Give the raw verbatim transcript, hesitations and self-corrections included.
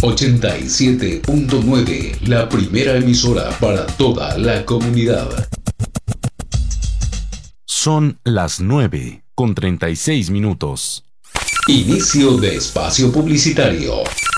ochenta y siete punto nueve, la primera emisora para toda la comunidad. Son las nueve con treinta y seis minutos. Inicio de espacio publicitario.